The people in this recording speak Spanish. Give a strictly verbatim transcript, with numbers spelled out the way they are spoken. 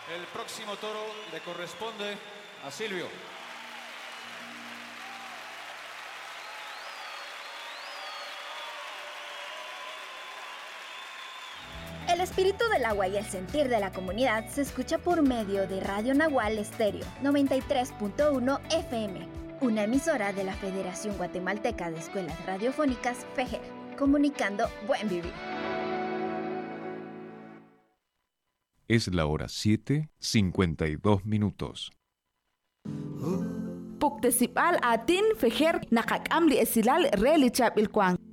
El próximo toro le corresponde a Silvio. El espíritu del agua y el sentir de la comunidad se escucha por medio de Radio Nahual Estéreo noventa y tres punto uno F M, una emisora de la Federación Guatemalteca de Escuelas Radiofónicas, FEGER, comunicando buen vivir. Es la hora siete, cincuenta y dos minutos. Puktesipal atin fejer nakakam li esilal reli chap ilkwang.